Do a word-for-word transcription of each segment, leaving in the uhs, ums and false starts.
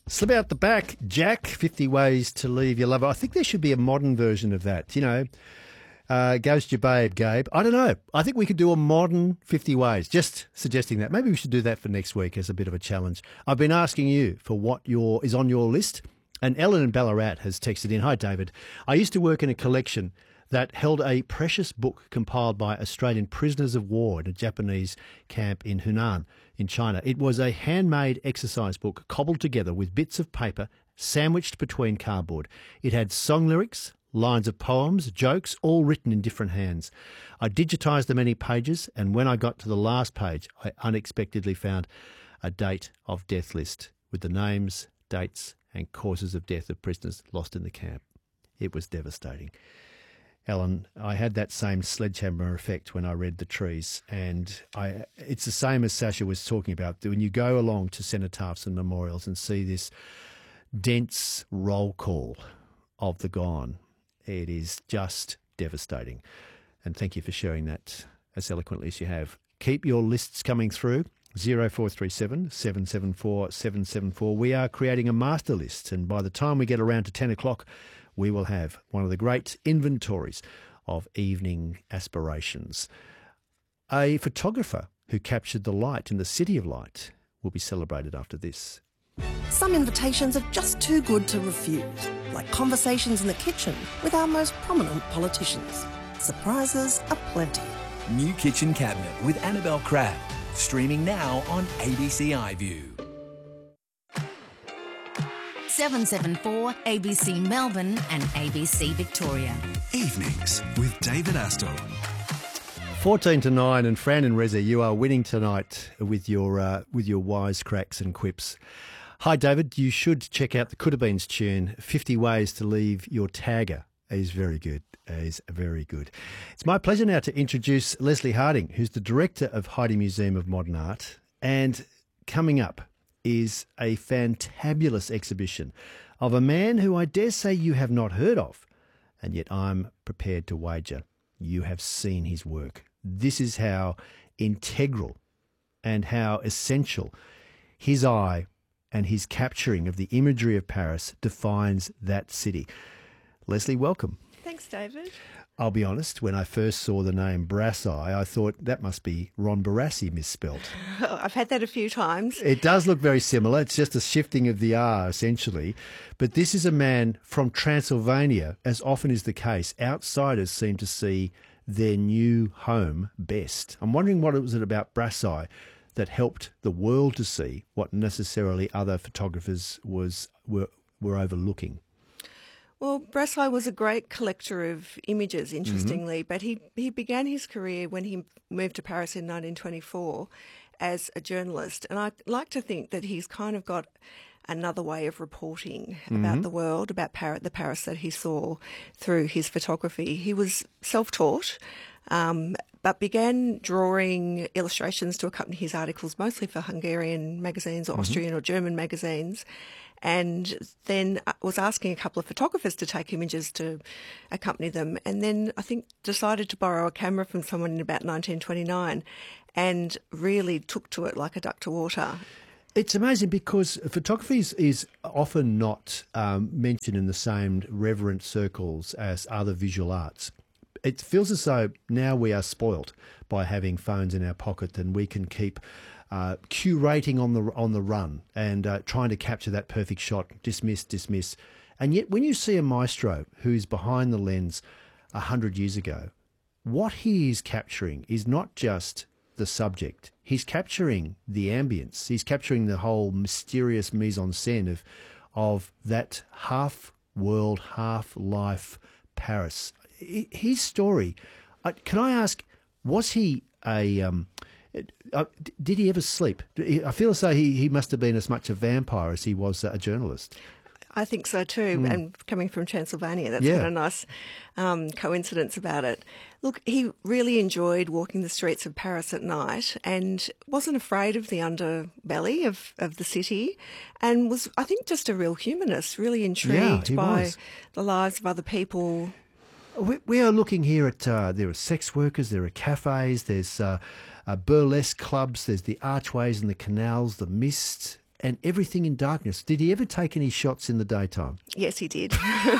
Slip out the back, Jack, fifty ways to leave your lover. I think there should be a modern version of that, you know. Uh, Ghost your babe, Gabe. I don't know. I think we could do a modern fifty ways, just suggesting that. Maybe we should do that for next week as a bit of a challenge. I've been asking you for what your is on your list, and Ellen in Ballarat has texted in, "Hi, David. I used to work in a collection that held a precious book compiled by Australian prisoners of war in a Japanese camp in Hunan in China. It was a handmade exercise book cobbled together with bits of paper sandwiched between cardboard. It had song lyrics, lines of poems, jokes, all written in different hands. I digitised the many pages, and when I got to the last page, I unexpectedly found a date of death list with the names, dates and causes of death of prisoners lost in the camp. It was devastating." Ellen, I had that same sledgehammer effect when I read The Trees, and I, it's the same as Sasha was talking about. When you go along to cenotaphs and memorials and see this dense roll call of the gone, it is just devastating. And thank you for sharing that as eloquently as you have. Keep your lists coming through. zero four three seven, seven seven four, seven seven four. We are creating a master list, and by the time we get around to ten o'clock, we will have one of the great inventories of evening aspirations. A photographer who captured the light in the City of Light will be celebrated after this. Some invitations are just too good to refuse, like conversations in the kitchen with our most prominent politicians. Surprises are plenty. New Kitchen Cabinet with Annabelle Crabb, streaming now on A B C iView. seven seven four A B C Melbourne and A B C Victoria. Evenings with David Astle. fourteen to nine, and Fran and Reza, you are winning tonight with your uh, with your wisecracks and quips. Hi, David. You should check out the Coulda Beans tune, fifty ways to Leave Your Tagger. He's very good. He's very good. It's my pleasure now to introduce Leslie Harding, who's the director of Heide Museum of Modern Art. And coming up is a fantabulous exhibition of a man who I dare say you have not heard of, and yet I'm prepared to wager you have seen his work. This is how integral and how essential his eye and his capturing of the imagery of Paris defines that city. Leslie, welcome. Thanks, David. I'll be honest, when I first saw the name Brassai, I thought that must be Ron Barassi misspelt. I've had that a few times. It does look very similar. It's just a shifting of the R, essentially. But this is a man from Transylvania, as often is the case. Outsiders seem to see their new home best. I'm wondering what it was about Brassai that helped the world to see what necessarily other photographers was were were overlooking. Well, Brassai was a great collector of images, interestingly, Mm-hmm. but he, he began his career when he moved to Paris in nineteen twenty-four as a journalist. And I like to think that he's kind of got another way of reporting Mm-hmm. about the world, about Paris, the Paris that he saw through his photography. He was self-taught, um, but began drawing illustrations to accompany his articles, mostly for Hungarian magazines or Mm-hmm. Austrian or German magazines. And then was asking a couple of photographers to take images to accompany them, and then I think decided to borrow a camera from someone in about nineteen twenty-nine and really took to it like a duck to water. It's amazing because photography is, is often not um, mentioned in the same reverent circles as other visual arts. It feels as though now we are spoilt by having phones in our pocket and we can keep Uh, curating on the on the run and uh, trying to capture that perfect shot, dismiss, dismiss. And yet when you see a maestro who's behind the lens a hundred years ago, what he is capturing is not just the subject. He's capturing the ambience. He's capturing the whole mysterious mise-en-scène of, of that half-world, half-life Paris. His story, uh, can I ask, was he a... Um, Uh, did he ever sleep? I feel as though he, he must have been as much a vampire as he was a journalist. I think so too, Mm. and coming from Transylvania, that's Yeah. got a nice um, coincidence about it. Look, he really enjoyed walking the streets of Paris at night and wasn't afraid of the underbelly of, of the city, and was, I think, just a real humanist, really intrigued he by was. the lives of other people. We, we are looking here at, uh, there are sex workers, there are cafes, there's uh, uh, burlesque clubs, there's the archways and the canals, the mist. and everything in darkness. Did he ever take any shots in the daytime? Yes, he did.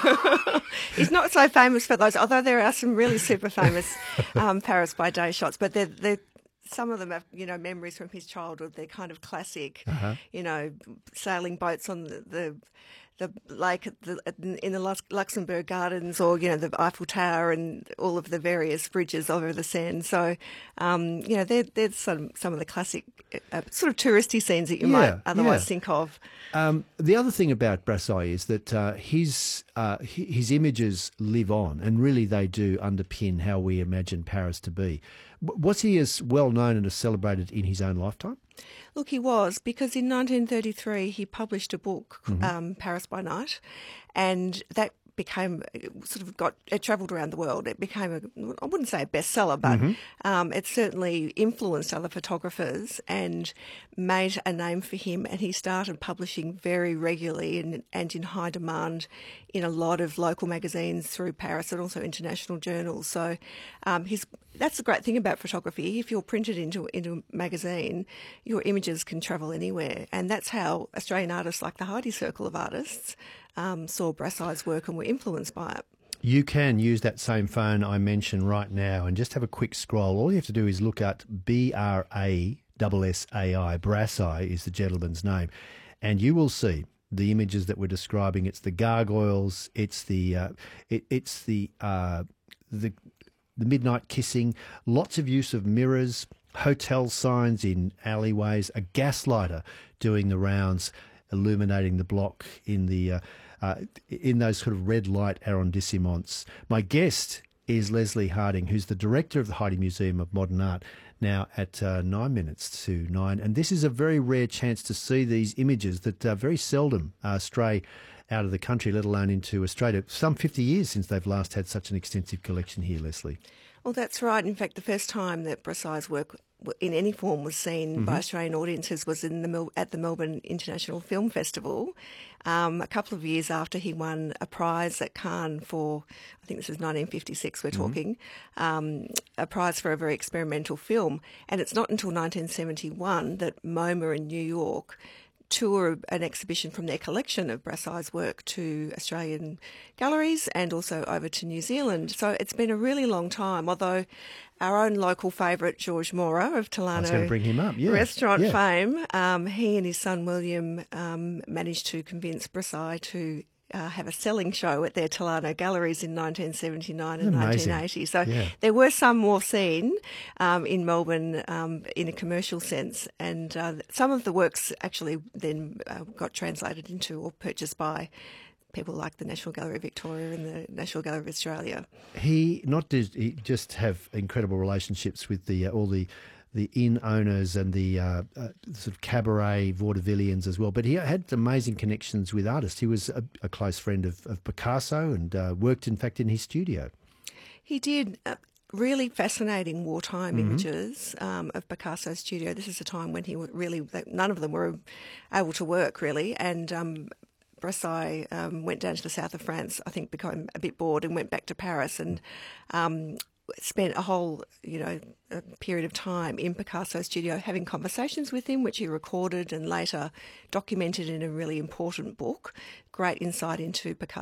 He's not so famous for those, although there are some really super famous um, Paris by day shots, but they're, they're some of them have, you know, memories from his childhood. They're kind of classic, uh-huh. you know, sailing boats on the, the the lake at the, in the Luxembourg Gardens, or, you know, the Eiffel Tower and all of the various bridges over the Seine. So, um, you know, they're, they're some, some of the classic uh, sort of touristy scenes that you yeah, might otherwise yeah. think of. Um, the other thing about Brassai is that uh, his uh, his images live on, and really they do underpin how we imagine Paris to be. Was he as well known and as celebrated in his own lifetime? Look, he was, because in nineteen thirty-three he published a book, mm-hmm. um, Paris by Night, and that became, sort of got, it travelled around the world. It became, a, I wouldn't say a bestseller, but mm-hmm. um, it certainly influenced other photographers and made a name for him, and he started publishing very regularly and, and in high demand in a lot of local magazines through Paris and also international journals. So um, his, that's the great thing about photography. If you're printed into, into a magazine, your images can travel anywhere, and that's how Australian artists like the Heidi Circle of Artists Um, saw Brassai's work and were influenced by it. You can use that same phone I mentioned right now and just have a quick scroll. All you have to do is look at B R A S S A I. Brassai is the gentleman's name. And you will see the images that we're describing. It's the gargoyles, it's the uh, it, it's the, uh, the the midnight kissing, lots of use of mirrors, hotel signs in alleyways, a gaslighter doing the rounds, illuminating the block in the uh, uh, in those sort of red light arrondissements. My guest is Leslie Harding, who's the director of the Heidi Museum of Modern Art, now at uh, nine minutes to nine. And this is a very rare chance to see these images that uh, very seldom uh, stray out of the country, let alone into Australia. Some fifty years since they've last had such an extensive collection here, Leslie. Well, that's right. In fact, the first time that Brassai's work in any form was seen mm-hmm. by Australian audiences was in the Mel- at the Melbourne International Film Festival, um, a couple of years after he won a prize at Cannes for, I think this is nineteen fifty-six we're mm-hmm. talking, um, a prize for a very experimental film. And it's not until nineteen seventy-one that MoMA in New York tour an exhibition from their collection of Brassai's work to Australian galleries and also over to New Zealand. So it's been a really long time, although our own local favourite, George Mora of Tolano I was going to bring him up. Yeah. restaurant yeah. fame, um, he and his son William um, managed to convince Brassai to Uh, have a selling show at their Tolano galleries in nineteen seventy-nine and Amazing. nineteen eighty. So yeah. there were some more seen um, in Melbourne um, in a commercial sense, and uh, some of the works actually then uh, got translated into or purchased by people like the National Gallery of Victoria and the National Gallery of Australia. He not did he just have incredible relationships with the uh, all the the inn owners and the uh, uh, sort of cabaret vaudevillians as well. But he had amazing connections with artists. He was a, a close friend of, of Picasso and uh, worked, in fact, in his studio. He did. Uh, really fascinating wartime mm-hmm. images um, of Picasso's studio. This is a time when he really, none of them were able to work, really, and um, Brassai um, went down to the south of France, I think became a bit bored and went back to Paris and um, spent a whole, you know, a period of time in Picasso's studio having conversations with him, which he recorded and later documented in a really important book. Great insight into Picasso.